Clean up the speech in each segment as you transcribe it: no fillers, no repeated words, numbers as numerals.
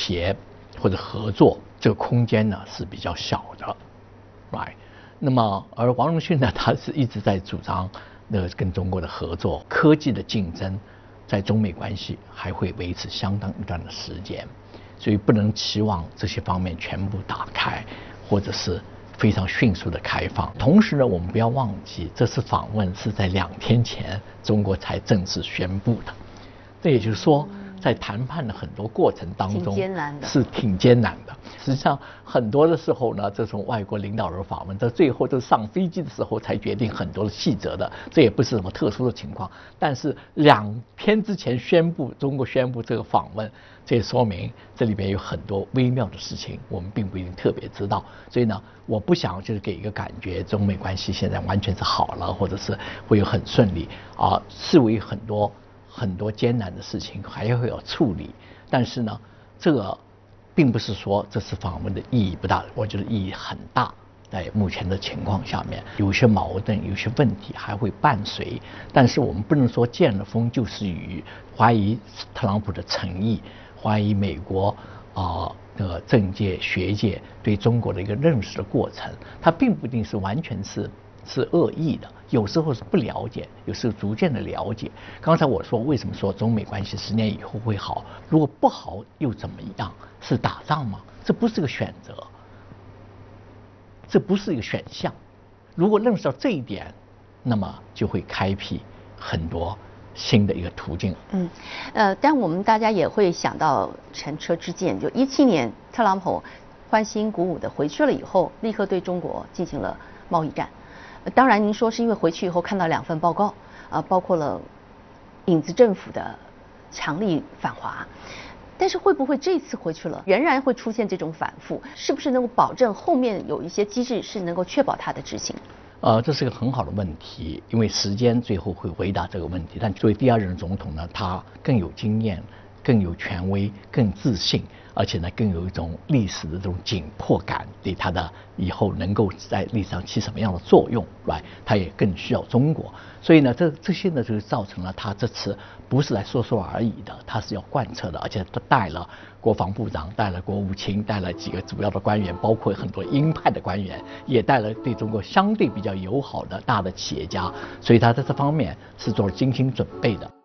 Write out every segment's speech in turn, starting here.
协或者合作这个空间呢是比较小的 ，right？ 那么而王荣勋呢，他是一直在主张跟中国的合作，科技的竞争在中美关系还会维持相当一段的时间，所以不能期望这些方面全部打开，或者是非常迅速的开放。同时呢，我们不要忘记，这次访问是在2天前中国才正式宣布的，这也就是说，在谈判的很多过程当中是挺艰难的。实际上，很多的时候呢，这种外国领导人访问，到最后都上飞机的时候才决定很多的细则的，这也不是什么特殊的情况。但是2天之前中国宣布这个访问，这也说明这里边有很多微妙的事情，我们并不一定特别知道。所以呢，我不想就是给一个感觉，中美关系现在完全是好了，或者是会有很顺利啊，视为很多艰难的事情还会有处理。但是呢，这个并不是说这次访问的意义不大，我觉得意义很大。在目前的情况下面，有些矛盾，有些问题还会伴随，但是我们不能说见了风就是雨，怀疑特朗普的诚意，怀疑美国政界学界对中国的一个认识的过程，它并不一定是完全是恶意的，有时候是不了解，有时候逐渐的了解。刚才我说为什么说中美关系10年以后会好，如果不好又怎么样？是打仗吗？这不是个选择，这不是一个选项。如果认识到这一点，那么就会开辟很多新的一个途径。 但我们大家也会想到前车之鉴，就17年特朗普欢欣鼓舞的回去了以后，立刻对中国进行了贸易战。当然，您说是因为回去以后看到2份报告，包括了影子政府的强力反华。但是会不会这次回去了，仍然会出现这种反复？是不是能够保证后面有一些机制是能够确保它的执行？ 这是个很好的问题，因为时间最后会回答这个问题。但作为第2任总统呢，他更有经验、更有权威、更自信，而且呢更有一种历史的这种紧迫感，对他的以后能够在历史上起什么样的作用，他也更需要中国。所以呢，这些呢就造成了他这次不是来说说而已的，他是要贯彻的，而且他带了国防部长，带了国务卿，带了几个主要的官员，包括很多鹰派的官员，也带了对中国相对比较友好的大的企业家，所以他在这方面是做了精心准备的。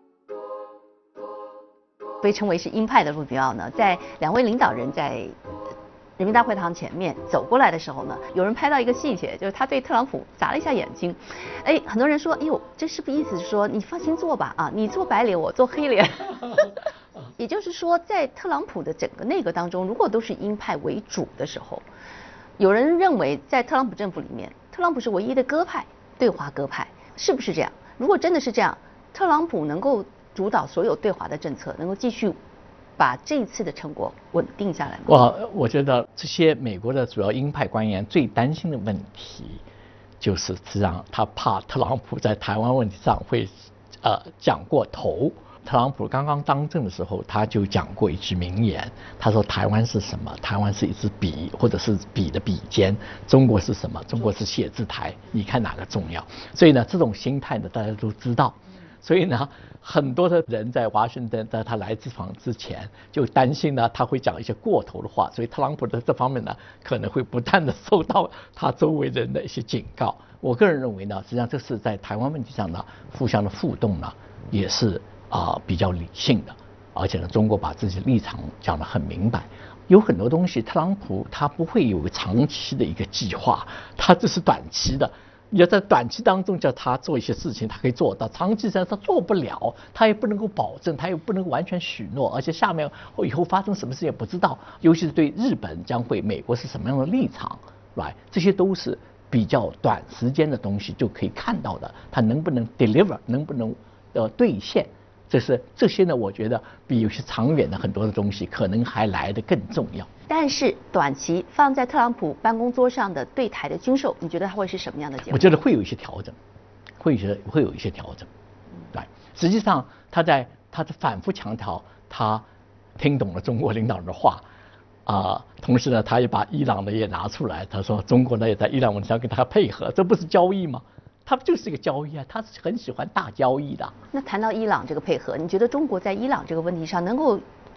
被称为是鹰派的路比奥呢，在2位领导人在人民大会堂前面走过来的时候呢，有人拍到一个细节，就是他对特朗普眨了一下眼睛。很多人说，哎呦，这是不是意思是说你放心做吧啊，你做白脸，我做黑脸。也就是说，在特朗普的整个内阁当中，如果都是鹰派为主的时候，有人认为在特朗普政府里面，特朗普是唯一的鸽派，对华鸽派，是不是这样？如果真的是这样，特朗普能够主导所有对华的政策，能够继续把这一次的成果稳定下来吗？ 我觉得这些美国的主要鹰派官员最担心的问题，就是实际上他怕特朗普在台湾问题上会讲过头。特朗普刚刚当政的时候，他就讲过一句名言，他说台湾是什么？台湾是一支笔，或者是笔的笔尖。中国是什么？中国是写字台，你看哪个重要？所以呢，这种心态呢，大家都知道。所以呢，很多的人在华盛顿在他来之访之前就担心呢，他会讲一些过头的话，所以特朗普在这方面呢，可能会不断的受到他周围人的一些警告。我个人认为呢，实际上这是在台湾问题上呢，互相的互动呢，也是比较理性的，而且呢，中国把自己的立场讲得很明白。有很多东西，特朗普他不会有个长期的一个计划，他这是短期的。你要在短期当中叫他做一些事情，他可以做到；长期上他做不了，他也不能够保证，他也不能够完全许诺，而且下面以后发生什么事也不知道。尤其是对日本将会美国是什么样的立场，这些都是比较短时间的东西就可以看到的，他能不能 deliver， 能不能兑现。这些呢，我觉得比有些长远的很多的东西可能还来得更重要。 但是短期放在特朗普办公桌上的对台的军售，你觉得它会是什么样的结果？ 我觉得会有一些调整，会有一些调整。实际上他反复强调他听懂了中国领导人的话，同时呢，他也把伊朗的也拿出来，他说中国呢也在伊朗问题上跟他配合，这不是交易吗？它就是一个交易啊，他是很喜欢大交易的。 那谈到伊朗这个配合，你觉得中国在伊朗这个问题上能够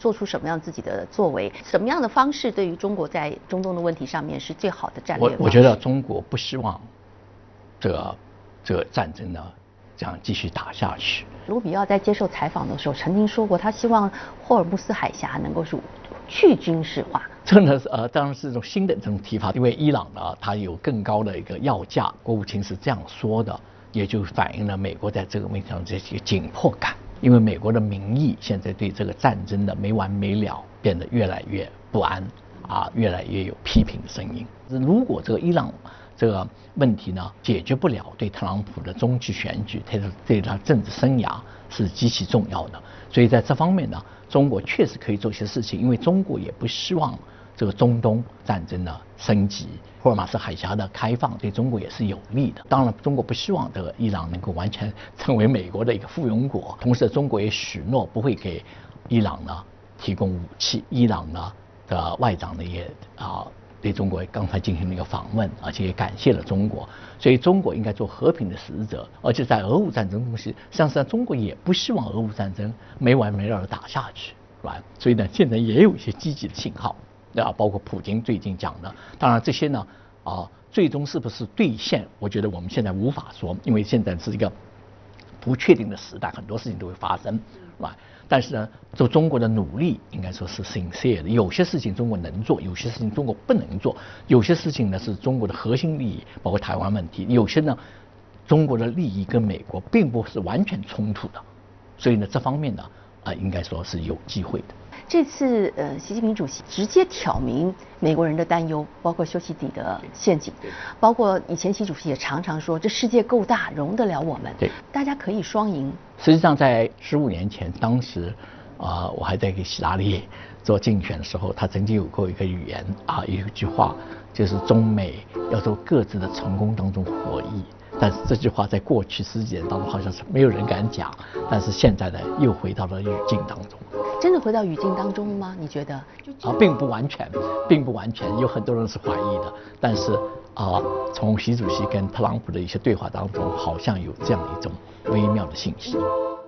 做出什么样自己的作为？什么样的方式对于中国在中东的问题上面是最好的战略方式？ 我觉得中国不希望这个战争呢这样继续打下去。 卢比奥在接受采访的时候曾经说过，他希望霍尔木斯海峡能够是去军事化。 这个呢当然是一种新的这种提法，因为伊朗呢它有更高的一个要价，国务卿是这样说的，也就反映了美国在这个问题上这些紧迫感。因为美国的民意现在对这个战争的没完没了变得越来越不安越来越有批评的声音。如果这个伊朗这个问题呢解决不了，对特朗普的中期选举，对他政治生涯是极其重要的。所以在这方面呢，中国确实可以做些事情，因为中国也不希望这个中东战争呢升级，霍尔马斯海峡的开放对中国也是有利的。当然，中国不希望这个伊朗能够完全成为美国的一个附庸国，同时中国也许诺不会给伊朗呢提供武器。伊朗呢的外长呢也对中国刚才进行了一个访问，而且也感谢了中国。所以中国应该做和平的使者，而且在俄乌战争中实际上中国也不希望俄乌战争没完没了的打下去，是吧？所以呢，现在也有一些积极的信号，包括普京最近讲的。当然这些呢最终是不是兑现，我觉得我们现在无法说，因为现在是一个不确定的时代，很多事情都会发生，是吧？但是呢，就中国的努力应该说是 sincere 的，有些事情中国能做，有些事情中国不能做，有些事情呢是中国的核心利益，包括台湾问题，有些呢中国的利益跟美国并不是完全冲突的，所以呢这方面呢应该说是有机会的。 这次习近平主席直接挑明美国人的担忧，包括修昔底德陷阱，包括以前习主席也常常说这世界够大，容得了我们， 对， 大家可以双赢。 实际上在15年前，当时我还在给希拉里做竞选的时候，他曾经有过一个语言有一句话，就是中美要从各自的成功当中获益。但是这句话在过去10几年当中好像是没有人敢讲，但是现在呢又回到了语境当中。 真的回到语境当中吗？你觉得？ 并不完全，有很多人是怀疑的。但是从习主席跟特朗普的一些对话当中，好像有这样一种微妙的信息。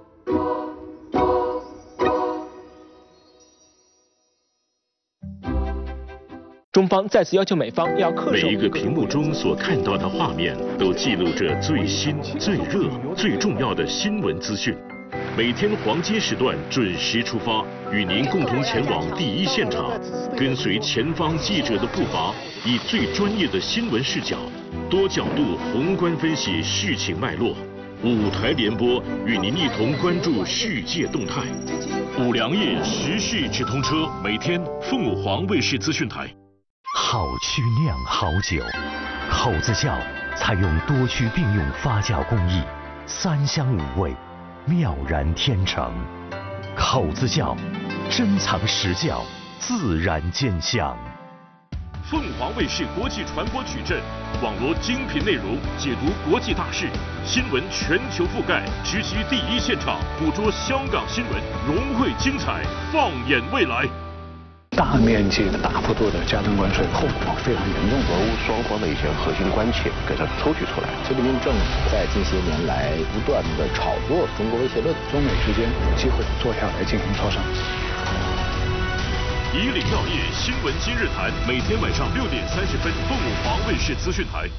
中方再次要求美方要恪守每一个屏幕中所看到的画面，都记录着最新、最热、最重要的新闻资讯。每天黄金时段准时出发，与您共同前往第一现场，跟随前方记者的步伐，以最专业的新闻视角，多角度宏观分析事情脉络。5台联播，与您一同关注世界动态。5粮液时事直通车，每天凤凰卫视资讯台。 好曲酿好酒，口子窖采用多区并用发酵工艺，3香5味，妙然天成。口子窖珍藏实窖，自然见香。 凤凰卫视国际传播矩阵，网罗精品内容，解读国际大事，新闻全球覆盖，直击第一现场，捕捉香港新闻，融汇精彩，放眼未来。 大面积的大幅度的加征关税，后果非常严重，俄乌双方的一些核心关切给它抽取出来。习近平政府在近些年来不断的炒作中国威胁论，中美之间有机会坐下来进行磋商。 以领要业，新闻今日谈，每天晚上6点30分，凤凰卫视资讯台。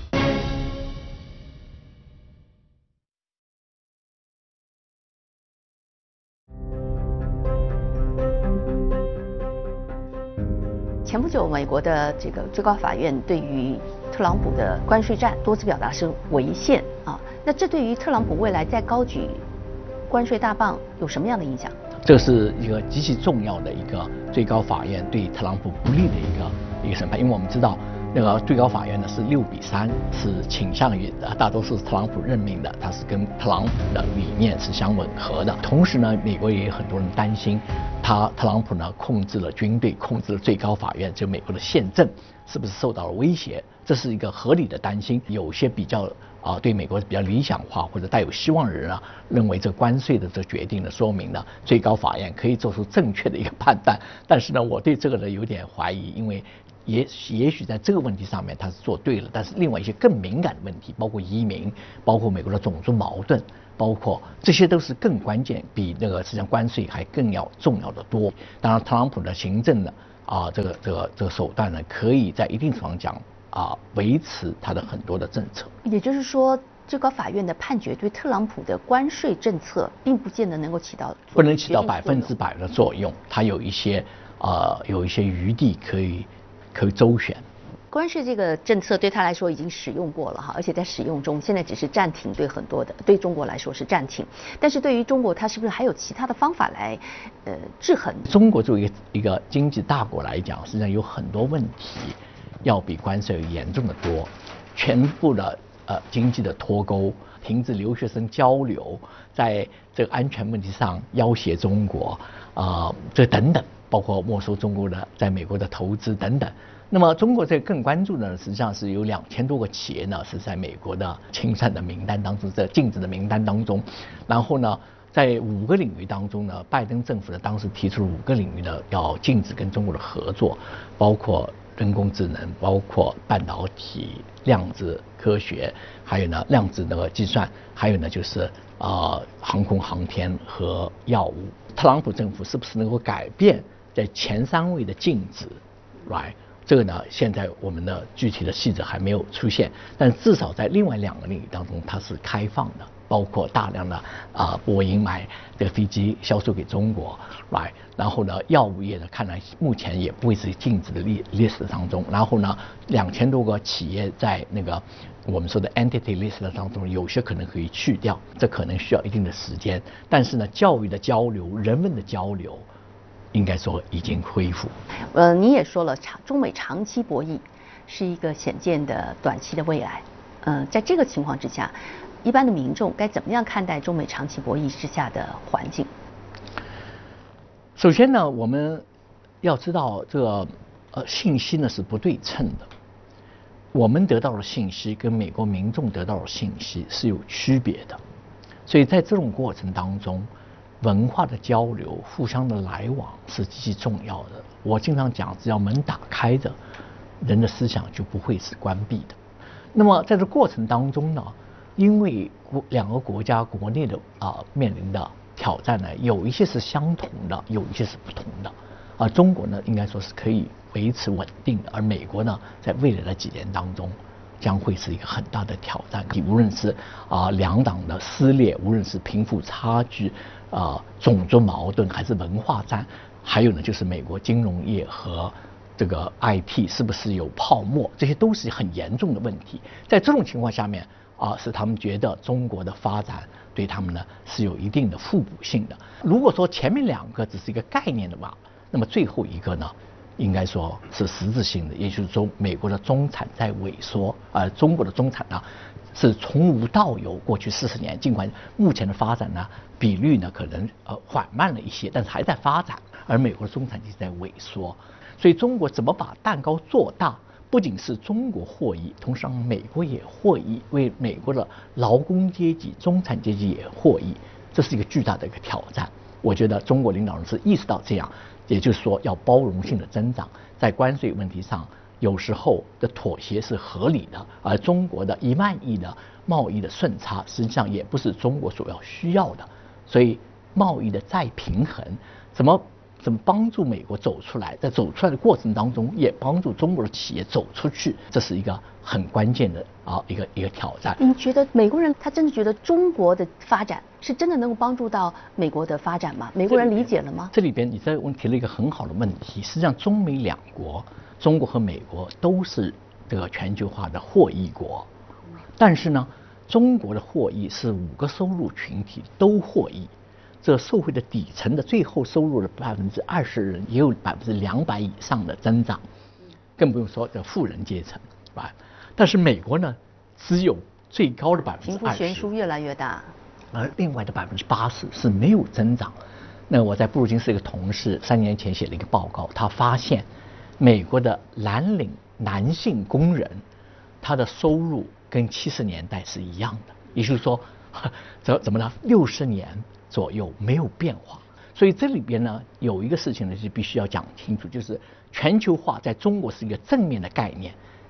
前不久，美国的这个最高法院对于特朗普的关税战多次表达是违宪那这对于特朗普未来再高举关税大棒有什么样的影响？ 这是一个极其重要的一个最高法院对特朗普不利的一个审判，因为我们知道那个最高法院呢是6比3，是倾向于大多数是特朗普任命的，它是跟特朗普的理念是相吻合的。同时呢，美国也有很多人担心，特朗普呢控制了军队，控制了最高法院，就美国的宪政是不是受到了威胁？这是一个合理的担心。有些比较对美国比较理想化或者带有希望的人认为这关税的这决定呢，说明呢最高法院可以做出正确的一个判断。但是呢，我对这个呢有点怀疑，因为也许在这个问题上面他是做对了，但是另外一些更敏感的问题，包括移民，包括美国的种族矛盾， 包括这些都是更关键，比那个实际上关税还更要重要的多。当然，特朗普的行政的这个手段呢，可以在一定程度上讲维持他的很多的政策。 也就是说，最高法院的判决对特朗普的关税政策，并不见得能够起到不能起到100%的作用，它有一些余地可以周旋。 关税这个政策对他来说已经使用过了哈，而且在使用中，现在只是暂停，对中国来说是暂停。但是对于中国，它是不是还有其他的方法来制衡？ 中国作为一个经济大国来讲，实际上有很多问题要比关税严重的多，全部的经济的脱钩，停止留学生交流，在这个安全问题上要挟中国这等等，包括没收中国的在美国的投资等等。那么中国这个更关注呢，实际上是有2000多个企业呢是在美国的清算的名单当中，在禁止的名单当中。然后呢，在5个领域当中呢，拜登政府呢当时提出了5个领域呢要禁止跟中国的合作，包括人工智能，包括半导体、量子科学，还有呢量子的计算，还有呢就是航空航天和药物。特朗普政府是不是能够改变在前3位的禁止 ，right？这个呢，现在我们的具体的细则还没有出现，但至少在另外2个领域当中，它是开放的，包括大量的波音买这个飞机销售给中国，来，然后呢，药物业呢，看来目前也不会是禁止的list当中，然后呢，2000多个企业在那个我们说的 entity list 当中，有些可能可以去掉，这可能需要一定的时间，但是呢，教育的交流、人文的交流，应该说已经恢复。 你也说了，中美长期博弈是一个显见的短期的未来。在这个情况之下，一般的民众该怎么样看待中美长期博弈之下的环境？ 首先呢，我们要知道这个信息呢是不对称的，我们得到的信息跟美国民众得到的信息是有区别的，所以在这种过程当中，文化的交流、互相的来往是极其重要的。我经常讲，只要门打开着，人的思想就不会是关闭的。那么在这过程当中呢，因为2个国家国内的面临的挑战呢，有一些是相同的，有一些是不同的。中国呢，应该说是可以维持稳定的，而美国呢，在未来的几年当中，将会是一个很大的挑战。无论是两党的撕裂，无论是贫富差距、种族矛盾，还是文化战，还有呢，就是美国金融业和这个 IT 是不是有泡沫，这些都是很严重的问题。在这种情况下面使他们觉得中国的发展对他们呢是有一定的互补性的。如果说前面2个只是一个概念的话，那么最后一个呢，应该说是实质性的，也就是说美国的中产在萎缩，中国的中产呢是从无到有，过去40年，尽管目前的发展呢比率呢可能缓慢了一些，但是还在发展，而美国的中产阶级在萎缩。所以中国怎么把蛋糕做大，不仅是中国获益，同时让美国也获益，为美国的劳工阶级、中产阶级也获益，这是一个巨大的一个挑战。我觉得中国领导人是意识到这样，也就是说要包容性的增长，在关税问题上有时候的妥协是合理的，而中国的1万亿的贸易的顺差实际上也不是中国所要需要的。所以贸易的再平衡，怎么帮助美国走出来，在走出来的过程当中也帮助中国的企业走出去，这是一个很关键的一个挑战。 你觉得美国人他真的觉得中国的发展是真的能够帮助到美国的发展吗？美国人理解了吗？ 这里边你这问提了一个很好的问题。实际上中美2国，中国和美国都是这个全球化的获益国，但是呢，中国的获益是5个收入群体都获益。这社会的底层的最后收入的20%人也有200%以上的增长，更不用说这富人阶层，吧？但是美国呢，只有最高的20%， 贫富悬殊越来越大， 而另外的80%是没有增长。那我在布鲁金斯一个同事3年前写了一个报告，他发现美国的蓝领男性工人，他的收入跟70年代是一样的，也就是说，怎么呢？60年左右没有变化。所以这里边呢有一个事情呢是必须要讲清楚，就是全球化在中国是一个正面的概念，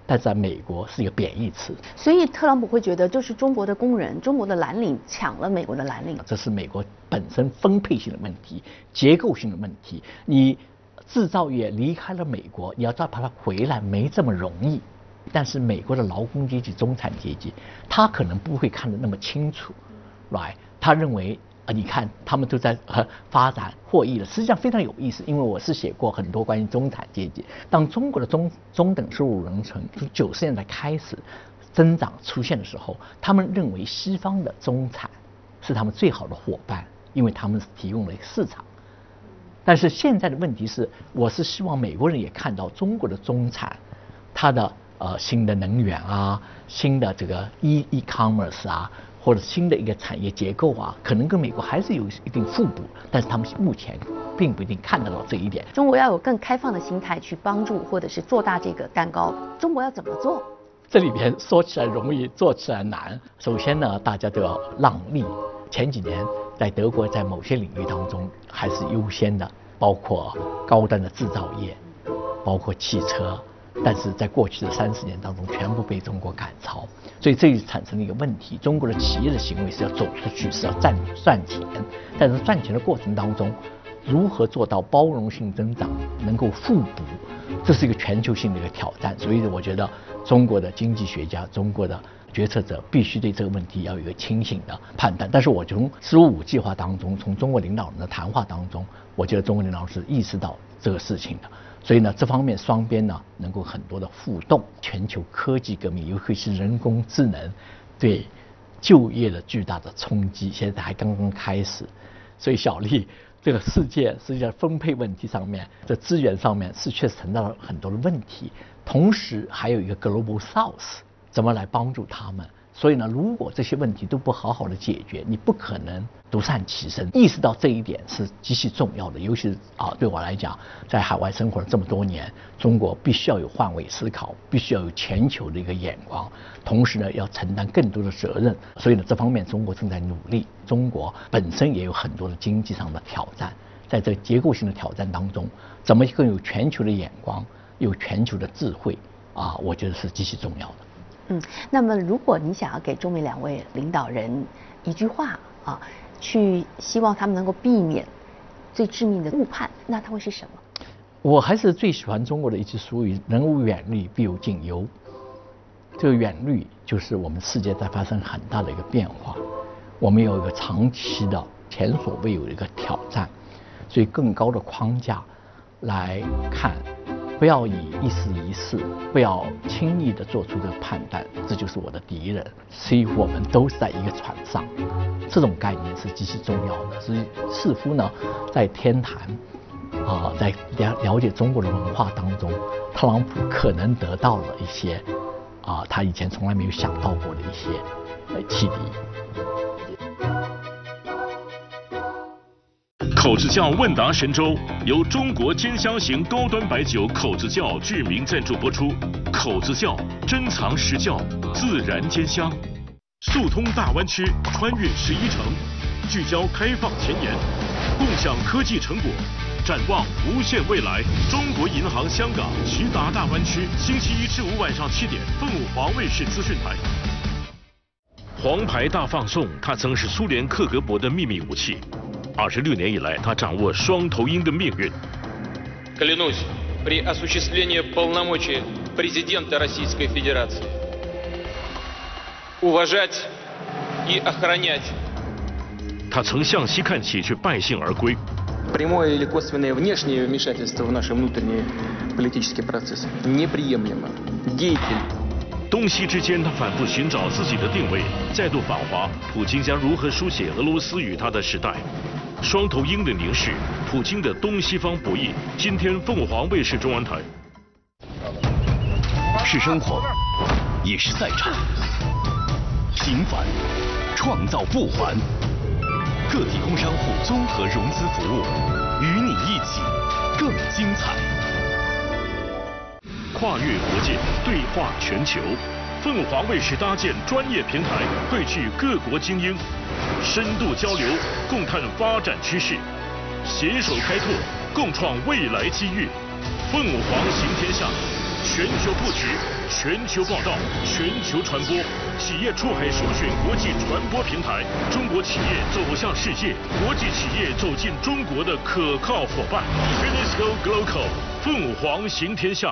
但在美国是一个贬义词。 所以特朗普会觉得，就是中国的工人、中国的蓝领抢了美国的蓝领。 这是美国本身分配性的问题、结构性的问题。你制造业离开了美国，你要再把它回来没这么容易。但是美国的劳工阶级、中产阶级，他可能不会看得那么清楚 ，right？ 他认为你看他们都在发展获益了，实际上非常有意思，因为我是写过很多关于中产阶级。当中国的中等收入人群从90年代开始增长出现的时候，他们认为西方的中产是他们最好的伙伴，因为他们提供了一个市场。但是现在的问题是，我是希望美国人也看到中国的中产，他的新的能源啊，新的这个 e-commerce 啊，或者新的一个产业结构啊，可能跟美国还是有一定互补，但是他们目前并不一定看得到这一点。 中国要有更开放的心态去帮助或者是做大这个蛋糕，中国要怎么做？ 这里边说起来容易，做起来难。首先呢，大家都要让利。前几年在德国，在某些领域当中还是优先的，包括高端的制造业，包括汽车。但是在过去的30年当中，全部被中国赶超，所以这就产生了一个问题：中国的企业的行为是要走出去，是要赚钱，但是赚钱的过程当中，如何做到包容性增长，能够互补，这是一个全球性的一个挑战。所以我觉得中国的经济学家、中国的决策者必须对这个问题要有一个清醒的判断。但是我从15计划当中，从中国领导人的谈话当中，我觉得中国领导人是意识到这个事情的。所以呢，这方面双边呢能够很多的互动。全球科技革命，尤其是人工智能对就业的巨大的冲击，现在还刚刚开始。所以小丽，这个世界实际上分配问题上面，这资源上面是确实存在了很多的问题。同时还有一个 Global South， 怎么来帮助他们？所以呢，如果这些问题都不好好的解决，你不可能独善其身。意识到这一点是极其重要的，尤其是对我来讲，在海外生活了这么多年，中国必须要有换位思考，必须要有全球的一个眼光，同时呢，要承担更多的责任。所以呢，这方面中国正在努力。中国本身也有很多的经济上的挑战，在这个结构性的挑战当中，怎么更有全球的眼光，有全球的智慧我觉得是极其重要的。 那么如果你想要给中美2位领导人一句话去希望他们能够避免最致命的误判，那它会是什么？ 我还是最喜欢中国的一句俗语：人无远虑，必有近忧。这个远虑就是我们世界在发生很大的一个变化，我们有一个长期的前所未有的一个挑战，所以更高的框架来看。不要以一时一事，不要轻易的做出这个判断，这就是我的敌人，所以我们都是在一个船上，这种概念是极其重要的。所以似乎呢，在天坛在了解中国的文化当中，特朗普可能得到了一些他以前从来没有想到过的一些启迪。 口子窖问答神州由中国兼香型高端白酒口子窖致名赞助播出。口子窖珍藏实窖，自然兼香，速通大湾区，穿越11城，聚焦开放前沿，共享科技成果，展望无限未来。中国银行香港徐达大湾区，星期1至5晚上7点，凤凰卫视资讯台。黄牌大放送，它曾是苏联克格勃的秘密武器。26年以来，他掌握双头鹰的命运。 Клянусь при осуществлении полномочий президента Российской Федерации уважать и охранять. 他曾向西看齐，却败兴而归。 Прямое или косвенное внешнее вмешательство в наши внутренние политические процессы неприемлемо. Деятель. 东西之间，他反复寻找自己的定位，再度访华。普京将如何书写俄罗斯与他的时代？双头鹰的凝视，普京的东西方博弈。今天凤凰卫视中文台。 是生活，也是赛场。平凡，创造不还。个体工商户综合融资服务，与你一起更精彩。 跨越国界，对话全球。凤凰卫视搭建专业平台，汇聚各国精英，深度交流，共探发展趋势，携手开拓，共创未来机遇。凤凰行天下，全球布局， 全球报道，全球传播，企业出海首选国际传播平台，中国企业走向世界，国际企业走进中国的可靠伙伴。Finisco Glocal， 凤凰行天下。